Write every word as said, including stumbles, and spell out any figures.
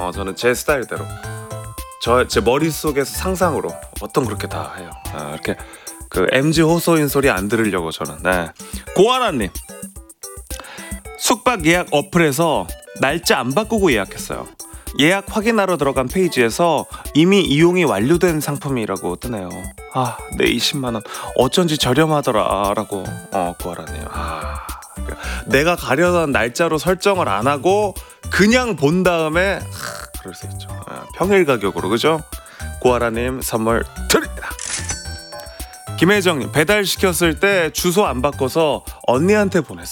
어, 저는 제 스타일대로 저 제 머릿속에서 상상으로 보통 그렇게 다 해요. 아, 이렇게 그 엠지 호소인 소리 안 들으려고 저는. 네. 고아라님, 숙박 예약 어플에서 날짜 안 바꾸고 예약했어요. 예약 확인하러 들어간 페이지에서 이미 이용이 완료된 상품이라고 뜨네요. 아, 내 이십만 원 어쩐지 저렴하더라 라고. 어, 고아라님, 아, 내가 가려던 날짜로 설정을 안 하고 그냥 본 다음에 하, 그럴 수 있죠. 아, 평일 가격으로. 그죠? 고아라님 선물 드립니다. 김혜정님, 배달 시켰을 때 주소 안 바꿔서 언니한테 보냈어요.